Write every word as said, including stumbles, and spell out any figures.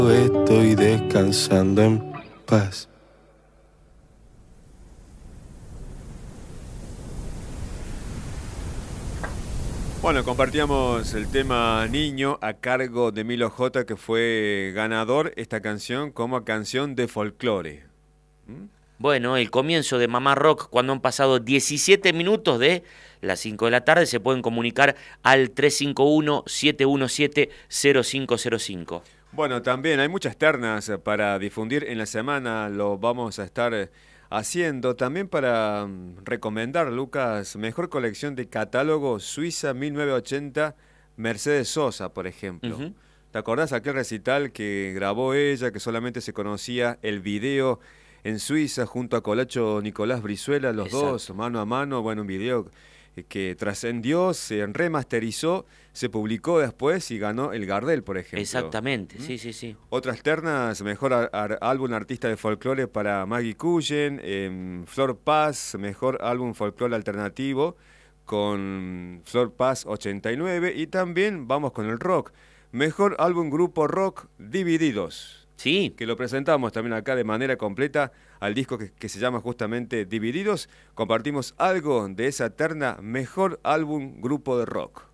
Estoy descansando en paz. Bueno, compartíamos el tema Niño a cargo de Milo J, que fue ganador esta canción como canción de folclore. ¿Mm? Bueno, el comienzo de Mamá Rock, cuando han pasado diecisiete minutos de las cinco de la tarde, se pueden comunicar al tres cinco uno, siete uno siete, cero cinco cero cinco. Bueno, también hay muchas ternas para difundir en la semana, lo vamos a estar haciendo. También para recomendar, Lucas, mejor colección de catálogo Suiza mil novecientos ochenta, Mercedes Sosa, por ejemplo. Uh-huh. ¿Te acordás aquel recital que grabó ella, que solamente se conocía el video en Suiza junto a Colacho Nicolás Brizuela, los Exacto. dos mano a mano? Bueno, un video que trascendió, se remasterizó, se publicó después y ganó el Gardel, por ejemplo. Exactamente, ¿Mm? sí, sí, sí. Otras ternas, mejor ar- ar- álbum artista de folclore para Maggie Cullen, eh, Flor Paz, mejor álbum folclore alternativo con Flor Paz ochenta y nueve, y también vamos con el rock, mejor álbum grupo rock Divididos. Sí. Que lo presentamos también acá de manera completa al disco que, que se llama justamente Divididos. Compartimos algo de esa terna, mejor álbum grupo de rock.